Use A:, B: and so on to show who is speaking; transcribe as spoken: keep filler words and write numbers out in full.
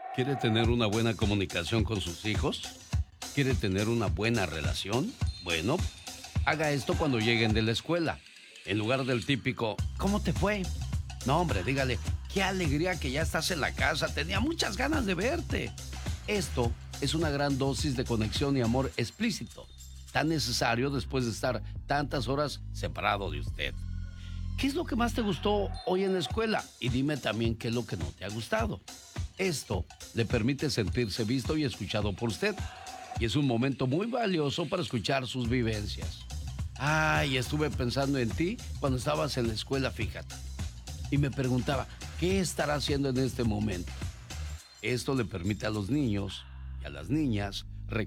A: ¿Quiere tener una buena comunicación con sus hijos? ¿Quiere tener una buena relación? Bueno, haga esto cuando lleguen de la escuela. En lugar del típico, ¿cómo te fue? No, hombre, dígale, qué alegría que ya estás en la casa, tenía muchas ganas de verte. Esto es una gran dosis de conexión y amor explícito, tan necesario después de estar tantas horas separado de usted. ¿Qué es lo que más te gustó hoy en la escuela? Y dime también qué es lo que no te ha gustado. Esto le permite sentirse visto y escuchado por usted. Y es un momento muy valioso para escuchar sus vivencias. Ay, estuve pensando en ti cuando estabas en la escuela, fíjate. Y me preguntaba, ¿qué estará haciendo en este momento? Esto le permite a los niños y a las niñas